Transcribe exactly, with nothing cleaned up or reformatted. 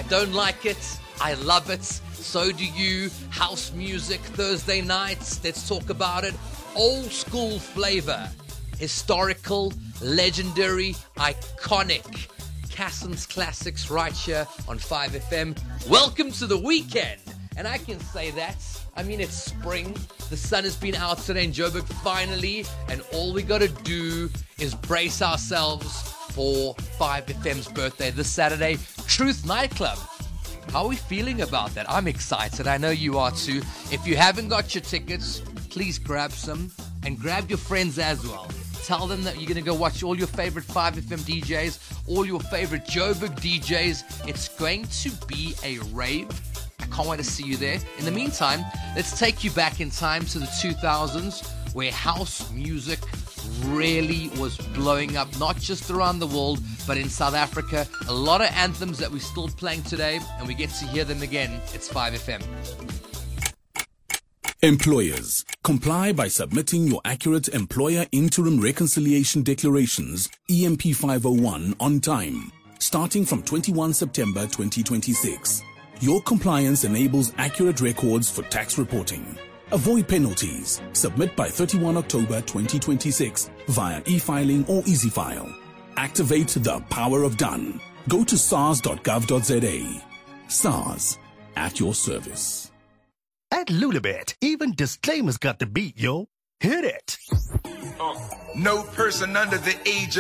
don't like it. I love it. So do you. House music, Thursday nights. Let's talk about it. Old school flavor. Historical, legendary, iconic. Casson's Classics right here on five F M. Welcome to the weekend. And I can say that. I mean, it's spring. The sun has been out today in Joburg finally. And all we got to do is brace ourselves for five F M's birthday this Saturday. Truth Nightclub. How are we feeling about that? I'm excited. I know you are too. If you haven't got your tickets, please grab some and grab your friends as well. Tell them that you're going to go watch all your favorite five F M D Js, all your favorite Joburg D Js. It's going to be a rave. I can't wait to see you there. In the meantime, let's take you back in time to the two thousands where house music really was blowing up, not just around the world, but in South Africa. A lot of anthems that we're still playing today, and we get to hear them again. It's five F M. Employers, comply by submitting your accurate Employer Interim Reconciliation Declarations, E M P five oh one, on time, starting from twenty-first of September twenty twenty-six. Your compliance enables accurate records for tax reporting. Avoid penalties. Submit by thirty-first of October twenty twenty-six via e-filing or EasyFile. Activate the power of done. Go to sars dot gov dot za. SARS, at your service. At Lulabet, even disclaimers got the beat, yo. Hit it. No person under the age